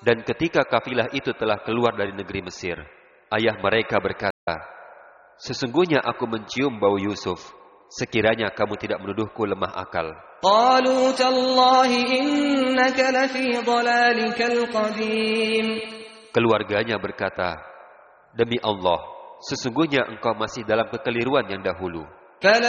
Dan ketika kafilah itu telah keluar dari negeri Mesir, ayah mereka berkata, "Sesungguhnya aku mencium bau Yusuf. Sekiranya kamu tidak menuduhku lemah akal." قالوا تالله إنك لفي ضلالك القديم. Keluarganya berkata, "Demi Allah, sesungguhnya engkau masih dalam kekeliruan yang dahulu."